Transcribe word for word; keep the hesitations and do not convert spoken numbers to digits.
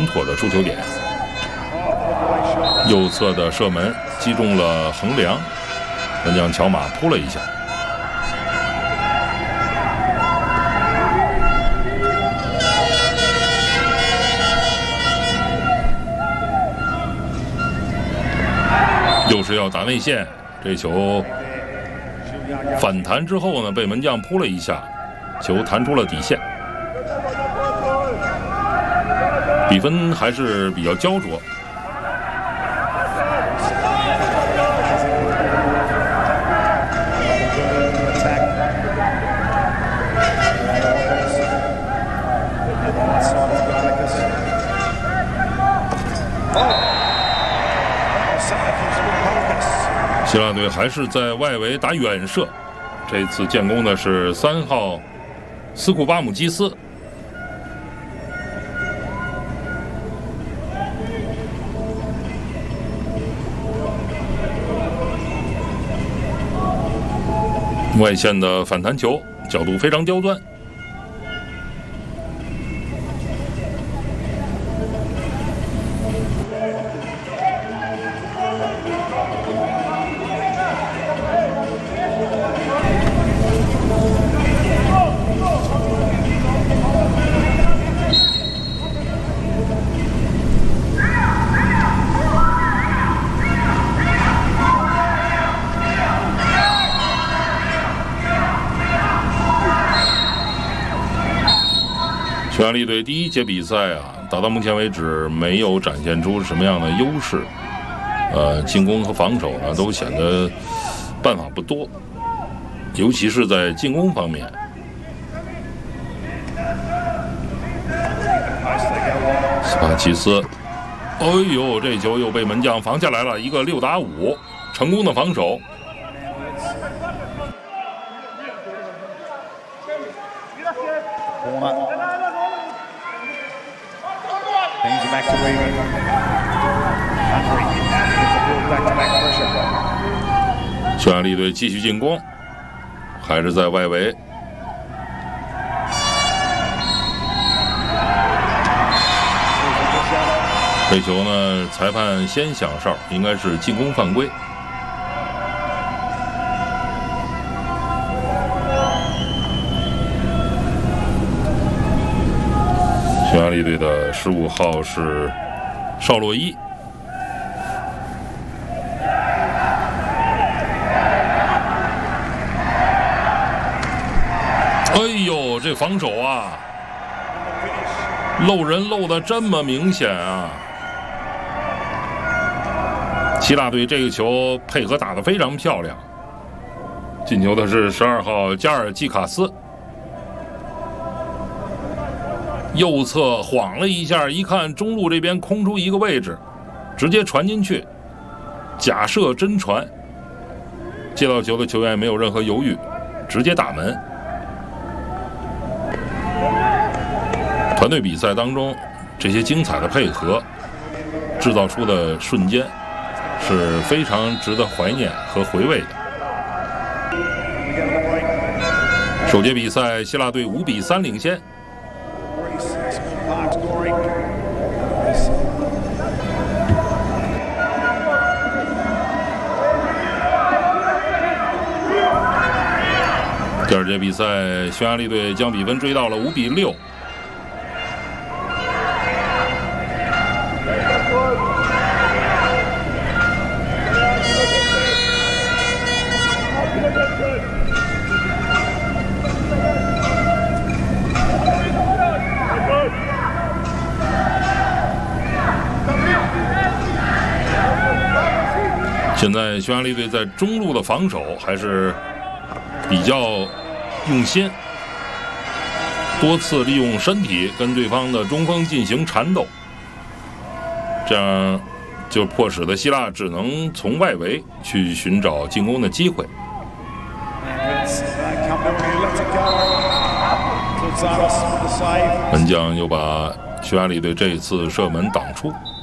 妥的出球点。右侧的射门击中了横梁，门将乔马扑了一下。又是要打内线，这球反弹之后呢，被门将扑了一下，球弹出了底线。比分还是比较焦灼。希腊队还是在外围打远射，这次建功的是三号斯库巴姆基斯。外线的反弹球，角度非常刁钻。匈牙利队第一节比赛啊，打到目前为止没有展现出什么样的优势，呃，进攻和防守呢都显得办法不多，尤其是在进攻方面。斯帕齐斯，哎呦，这球又被门将防下来了，一个六打五，成功的防守。匈牙利队继续进攻，还是在外围。这球呢，裁判先响哨，应该是进攻犯规。匈牙利队的十五号是邵洛伊。哎呦，这防守啊，漏人漏得这么明显啊！希腊队这个球配合打得非常漂亮，进球的是十二号加尔季卡斯。右侧晃了一下，一看中路这边空出一个位置，直接传进去，假设真传。接到球的球员没有任何犹豫，直接打门。团队比赛当中，这些精彩的配合制造出的瞬间是非常值得怀念和回味的。首节比赛，希腊队五比三领先。第二节比赛，匈牙利队将比分追到了五比六。现在匈牙利队在中路的防守还是比较用心，多次利用身体跟对方的中锋进行缠斗，这样就迫使的希腊只能从外围去寻找进攻的机会。门将又把匈牙利队这一次射门挡出。